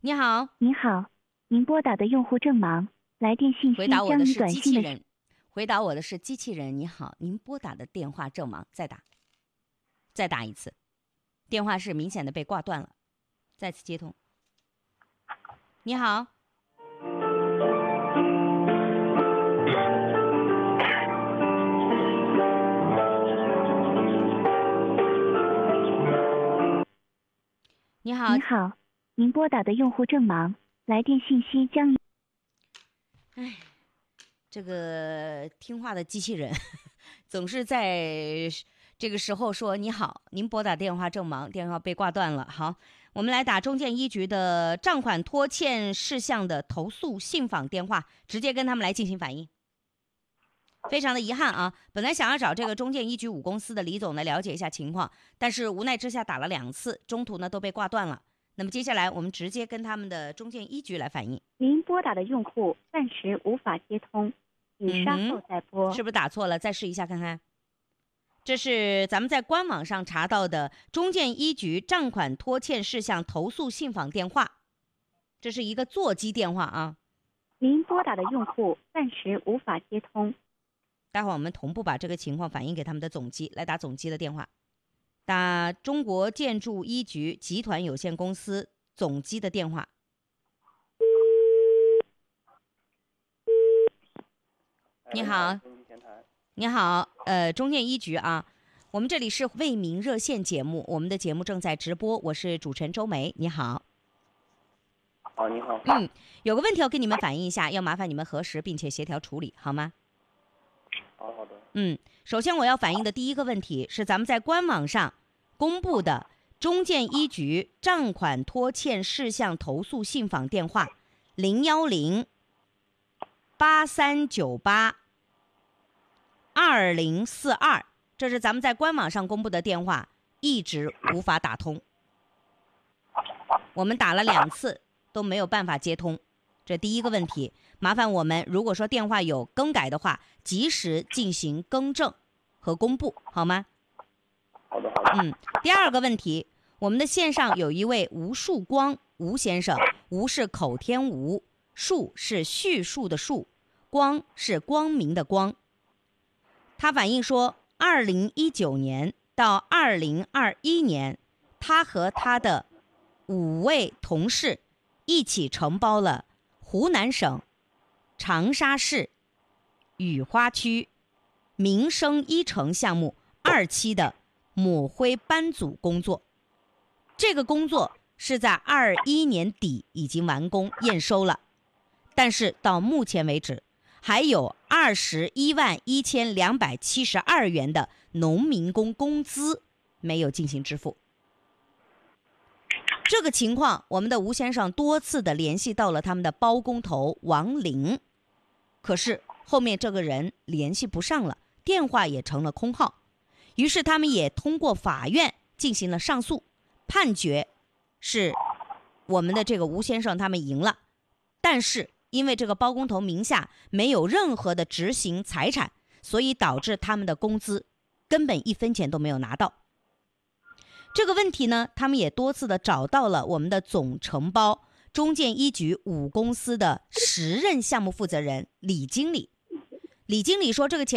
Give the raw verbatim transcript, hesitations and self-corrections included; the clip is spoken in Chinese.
你好， 您好，您拨打的用户正忙，来电信息回答我的是将以短信的机器人。回答我的是机器人。你好，您拨打的电话正忙，再打，再打一次，电话是明显的被挂断了，再次接通。你好，你好， 您好，您拨打的用户正忙，来电信息将以。 哎，这个听话的机器人总是在这个时候说你好，您拨打电话正忙，电话被挂断了。好，我们来打中建一局的账款拖欠事项的投诉信访电话，直接跟他们来进行反映。非常的遗憾啊，本来想要找这个中建一局五公司的李总来了解一下情况，但是无奈之下打了两次，中途呢都被挂断了。那么接下来我们直接跟他们的中建一局来反映。 您拨打的用户暂时无法接通，请稍后再拨。 是不是打错了？再试一下看看。这是咱们在官网上查到的中建一局账款拖欠事项投诉信访电话，这是一个座机电话啊。 您拨打的用户暂时无法接通。 待会儿我们同步把这个情况反映给他们的总机，来打总机的电话，打中国建筑一局集团有限公司总机的电话。你好，你好，呃，中建一局啊，我们这里是为民热线节目，我们的节目正在直播，我是主持人周梅，你好。 好，你好。 嗯，有个问题要跟你们反映一下，要麻烦你们核实并且协调处理，好吗？ 好好的。 嗯，首先我要反映的第一个问题是咱们在官网上公布的中建一局账款拖欠事项投诉信访电话零幺零八三九八二零四二，这是咱们在官网上公布的电话，一直无法打通。我们打了两次都没有办法接通，这第一个问题，麻烦我们如果说电话有更改的话，及时进行更正和公布，好吗？ 好的，好的。 嗯，第二个问题，我们的线上有一位吴树光吴先生，吴是口天吴，树是叙述的述，光是光明的光。他反映说，二零一九年到二零二一年，他和他的五位同事一起承包了湖南省长沙市雨花区民生一城项目二期的抹灰班组工作。这个工作是在二一年底已经完工验收了，但是到目前为止还有二十一万一千两百七十二元的农民工工资没有进行支付。这个情况，我们的吴先生多次的联系到了他们的包工头王林，可是后面这个人联系不上了，电话也成了空号。于是他们也通过法院进行了上诉，判决是我们的这个吴先生他们赢了，但是因为这个包工头名下没有任何的执行财产，所以导致他们的工资根本一分钱都没有拿到。这个问题呢，他们也多次的找到了我们的总承包中建一局五公司的时任项目负责人李经理。李经理说，这个钱